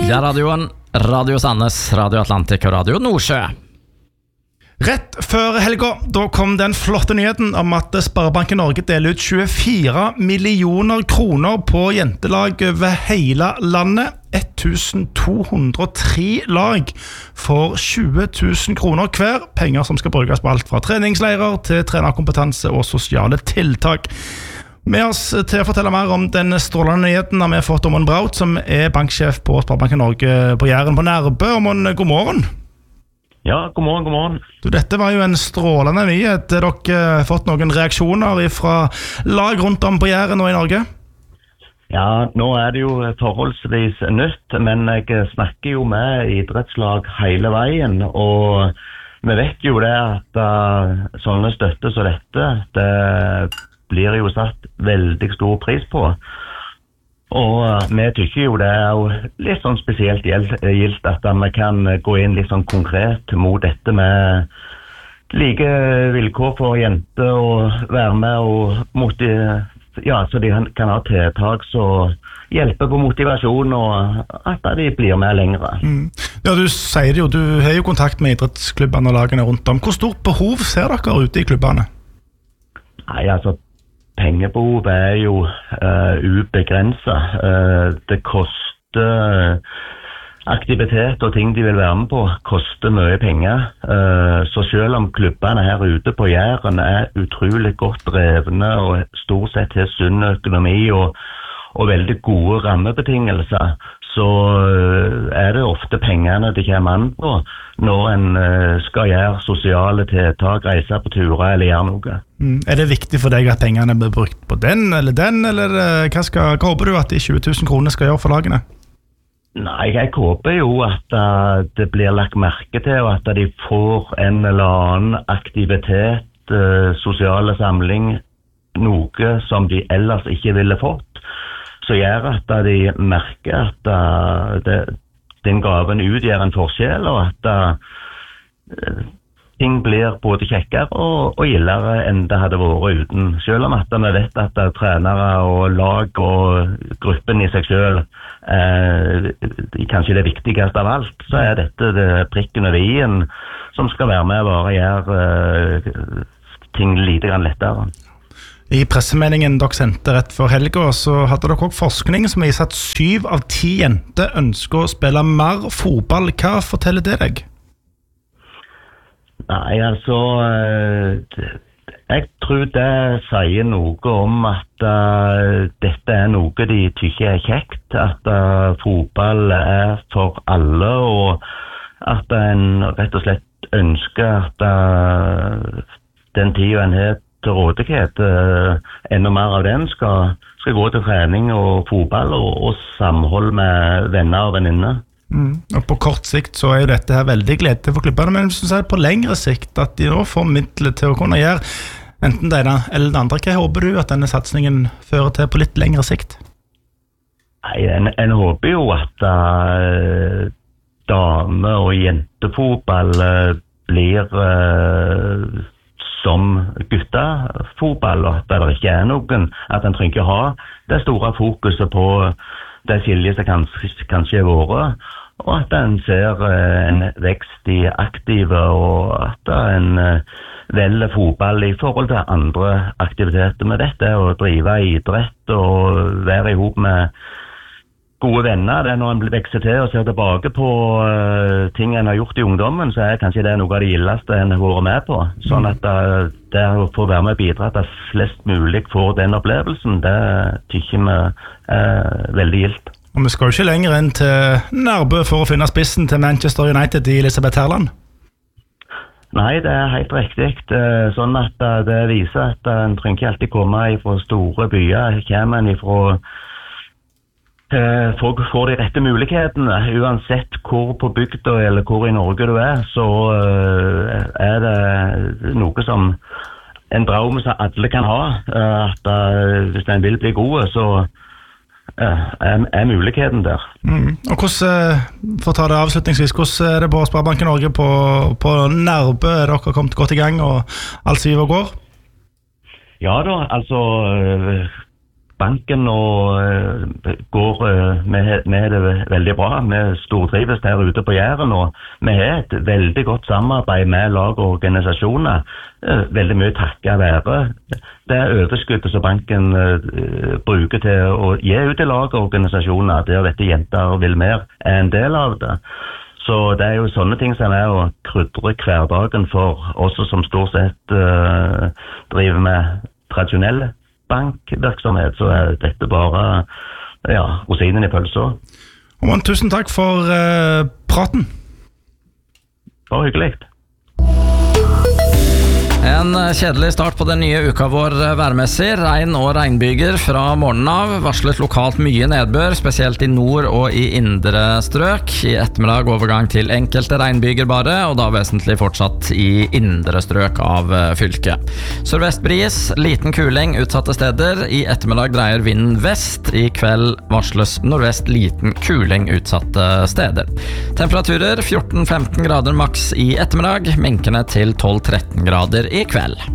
Ja, radioen, Radio Sandnes, Radio Atlantic og Radio Nordsjø. Rett før helga, da kom den flotte nyheten om at Sparebanken Norge deler ut 24 millioner kroner på jentelag over hele landet. 1203 lag for 20 000 kroner hver. Penger som skal brukes på alt fra treningsleirer til trenerkompetanse og sosiale tiltak. Med oss til å fortelle mer om den strålende nyheten har vi fått Åmund Braut, som er banksjef på Sparebanken Norge på Jæren på Nærbø. Åmund, god morgen. Ja, god morgen, god morgen. Du, dette var jo en strålende nyhet. Har dere fått noen reaksjoner fra lag rundt om på Jæren og i Norge? Ja, nå er det jo forholdsvis nytt, men jeg snakker jo med idrettslag hele veien, og vi vet jo det at sånne støtte som dette, det blir jo satt veldig stor pris på. Og vi tykker jo det er jo litt sånn spesielt gildt at vi kan gå inn litt sånn konkret mot dette med like vilkår for jenter og være med og så de kan ha tiltak som hjelper på motivasjon og at de blir med lengre. Ja, du sier det jo, du har jo kontakt med idrettsklubbene og lagene rundt om. Hvor stort behov ser dere ute i klubbene? Nei, altså pengebehov er jo ubegrenset. Det koster aktivitet og ting de vil være med på, koster mye penger. Så selv om klubbene her ute på Jæren er utrolig godt drevne og stort sett har sunn økonomi og veldig gode rammebetingelser, så er det ofte pengene det kommer an på når en skal gjøre sosiale tiltak, reise på turer eller gjøre noe. Er det viktig for deg at pengene blir brukt på den, eller hva håper du at de 20 000 kroner skal gjøre for lagene? Nei, jeg håper jo at det blir lagt merke til, og at de får en eller annen aktivitet, sosiale samling, noe som de ellers ikke ville fått. Så gjør at de merker at den gaven utgjør en forskjell, og at ting blir både kjekkere og gildere enn det hadde vært uten. Selv om at vi vet at trenere og lag og gruppen i seg selv kanskje det viktigste av alt, så er dette det prikken over i-en som skal være med og gjøre ting litt lettere. I pressemeldingen dere sendte rett før helga, så hadde dere også forskning som viser at 7 av 10 jenter ønsker å spille mer fotball. Hva forteller det deg? Nei, altså jeg tror det sier noe om at dette er noe de tykker er kjekt, at fotball er for alle, og at en rett og slett ønsker at den tiden en har til rådighet, enda mer av den skal gå til trening og fotball og samhold med venner og venninner. Og på kort sikt så er jo dette her veldig gledelig for klubbene, men hvis du sier på lengre sikt at de nå får midler til å kunne gjøre enten det ene eller det andre, hva håper du at denne satsningen fører til på litt lengre sikt? Nei, en håper jo at dame- og jentefotball blir som guttefotball, og at det ikke er noen, at en trenger ikke ha det store fokuset på det skiljet som kanskje er vært, og at en ser en vekst i aktive, og at en velger fotball i forhold til andre aktiviteter med dette, å drive idrett og være ihop med gode venner. Det er når en vekser til og ser tilbake på ting en har gjort i ungdommen, så er kanskje det noe av det gildeste en har vært med på. Sånn at det å få være med og bidra til at flest mulig får den opplevelsen, det tykker vi er veldig gildt. Og vi skal jo ikke lenger inn til Nærbø for å finne spissen til Manchester United i Elisabeth Herland. Nei, det er helt riktig. Sånn at det viser at en trenger ikke alltid komme fra store byer. Kommer en fra folk får de rette mulighetene, uansett hvor på bygda eller hvor i Norge du er, så er det noe som en drøm som alle kan ha, at hvis en vil bli god, så er muligheten der. Og hvordan, for å ta det avslutningsvis, hvordan er det på Sparebanken Norge på Nærbø? Er dere kommet godt i gang og alt siver og går? Ja da, altså banken og går med det veldig bra. Vi stortrives der ute på Jæren, og vi har et veldig godt samarbeid med lag og organisasjoner. Veldig mye takket være det overskuddet som banken bruker til å gi ut i lag og organisasjoner, der dette jenter vil mer en del av det. Så det jo sånne ting som å krydre hverdagen for oss som stort sett driver med tradisjonell bankvirksomhet, så dette bare rosinen i pølsa. Tusen takk for praten. Bare hyggelig. En kjedelig start på den nye uka vår værmessig. Regn og regnbyger fra morgenen av. Varslet lokalt mye nedbør, spesielt i nord og i indre strøk. I ettermiddag overgang til enkelte regnbyger bare, og da vesentlig fortsatt i indre strøk av fylket. Sørvestbris, liten kuling utsatte steder. I ettermiddag dreier vinden vest. I kveld varsles nordvest liten kuling utsatte steder. Temperaturer 14-15 grader maks i ettermiddag, minkende til 12-13 grader i kveld.